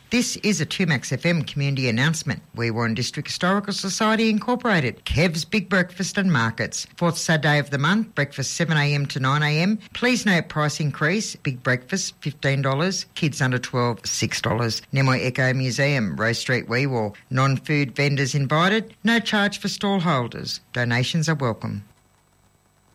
This is a 2Max FM community announcement. We Warren District Historical Society Incorporated. Kev's Big Breakfast and Markets. Fourth Saturday of the month, breakfast 7am to 9am. Please note price increase. Big breakfast $15, kids under 12 $6. Nimoy Eco Museum, Rose Street, Wee Waa. Non-food vendors invited. No charge for stall holders. Donations are welcome.